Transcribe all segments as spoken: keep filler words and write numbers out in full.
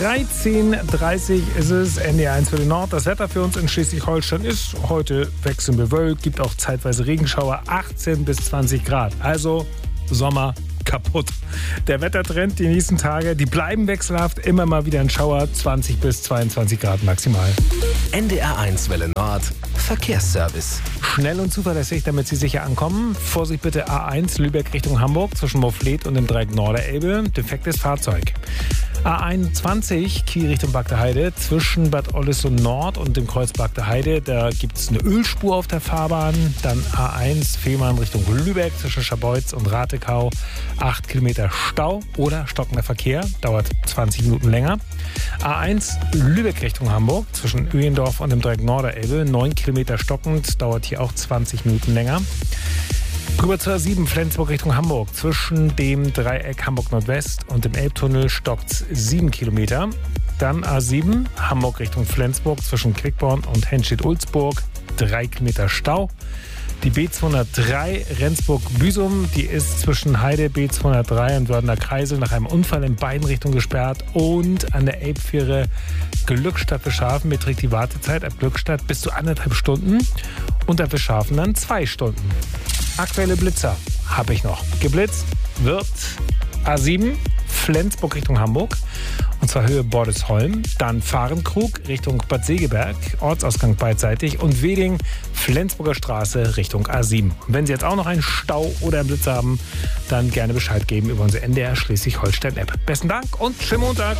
dreizehn Uhr dreißig ist es, N D R eins für den Nord. Das Wetter für uns in Schleswig-Holstein ist heute wechselnd bewölkt, gibt auch zeitweise Regenschauer, achtzehn bis zwanzig Grad. Also Sommer kaputt. Der Wettertrend die nächsten Tage, die bleiben wechselhaft, immer mal wieder ein Schauer, zwanzig bis zweiundzwanzig Grad maximal. N D R eins Welle Nord, Verkehrsservice. Schnell und zuverlässig, damit Sie sicher ankommen. Vorsicht bitte A eins Lübeck Richtung Hamburg zwischen Moorfleet und dem Dreieck Norderelbe. Defektes Fahrzeug. A einundzwanzig Kiel Richtung Bagdeheide zwischen Bad Oldesloe Nord und dem Kreuz Bagdeheide. Da gibt es eine Ölspur auf der Fahrbahn. Dann A eins Fehmarn Richtung Lübeck zwischen Scharbeutz und Ratekau. acht Kilometer Stau oder stockender Verkehr. Dauert zwanzig Minuten länger. A eins Lübeck Richtung Hamburg zwischen Öhendorf und dem Dreieck Norderelbe. neun Kilometer stockend. Dauert hier auch zwanzig Minuten länger. Rüber zur A sieben Flensburg Richtung Hamburg. Zwischen dem Dreieck Hamburg Nordwest und dem Elbtunnel stockt sieben Kilometer. Dann A sieben Hamburg Richtung Flensburg zwischen Quickborn und Henstedt-Ulzburg. drei Kilometer Stau. Die B zweihundertdrei Rendsburg-Büsum, die ist zwischen Heide B zweihundertdrei und Wördener Kreisel nach einem Unfall in beiden Richtungen gesperrt. Und an der Elbfähre Glückstadt Bischhafen beträgt die Wartezeit ab Glückstadt bis zu anderthalb Stunden und ab Bischhafen dann zwei Stunden. Aktuelle Blitzer habe ich noch. Geblitzt wird A sieben Flensburg Richtung Hamburg und zwar Höhe Bordesholm, dann Fahrenkrug Richtung Bad Segeberg, Ortsausgang beidseitig und Weding Flensburger Straße Richtung A sieben. Und wenn Sie jetzt auch noch einen Stau oder einen Blitz haben, dann gerne Bescheid geben über unsere N D R Schleswig-Holstein-App. Besten Dank und schönen Montag.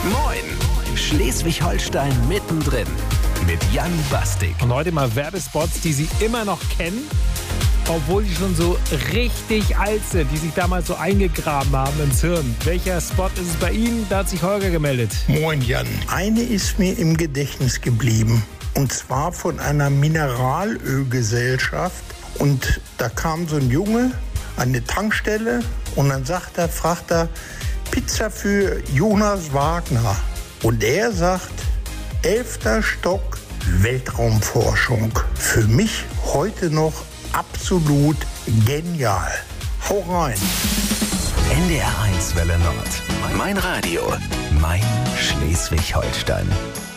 Moin, Schleswig-Holstein mittendrin mit Jan Bastik. Und heute mal Werbespots, die Sie immer noch kennen, obwohl die schon so richtig alt sind, die sich damals so eingegraben haben ins Hirn. Welcher Spot ist es bei Ihnen? Da hat sich Holger gemeldet. Moin Jan. Eine ist mir im Gedächtnis geblieben. Und zwar von einer Mineralölgesellschaft. Und da kam so ein Junge an eine Tankstelle und dann sagt er, fragt er, Pizza für Jonas Wagner. Und er sagt, elfter Stock Weltraumforschung. Für mich heute noch absolut genial. Hau rein. N D R eins Welle Nord. Mein Radio. Mein Schleswig-Holstein.